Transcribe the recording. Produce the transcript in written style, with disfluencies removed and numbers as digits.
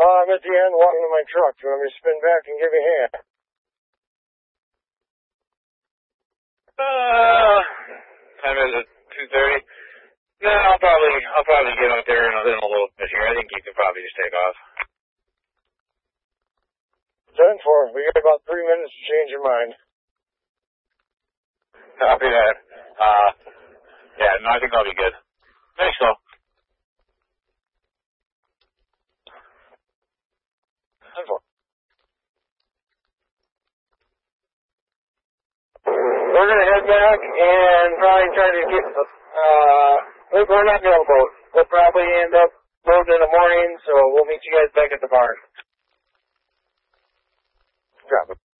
I'm at the end walking to my truck. Do you want me to spin back and give you a hand? Time is it 2:30? No, I'll probably get up there in a little bit here. I think you can probably just take off. 10-4. We got about 3 minutes to change your mind. Copy that. Yeah, no, I think I'll be good. Thanks, though. 10-4. We're going to head back and probably try to get, we're not going to boat. We'll probably end up loading in the morning, so we'll meet you guys back at the barn. Drop it.